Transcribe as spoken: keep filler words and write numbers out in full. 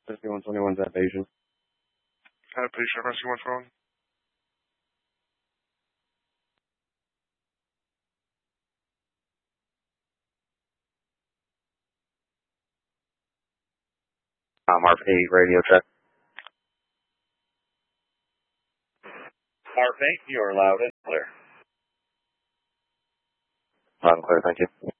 fifty-one twenty-one, is that patient? Uh, patient rescue one phone. Um, R F eight radio check. R F eight, you're loud and clear. Loud and clear, thank you.